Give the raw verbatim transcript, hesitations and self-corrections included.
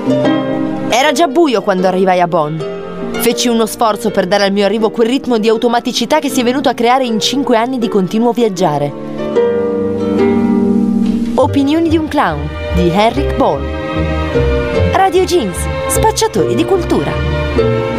Era già buio quando arrivai a Bonn. Feci uno sforzo per dare al mio arrivo quel ritmo di automaticità che si è venuto a creare in cinque anni di continuo viaggiare. Opinioni di un clown di Henrik Ball. Radio Jeans, spacciatori di cultura.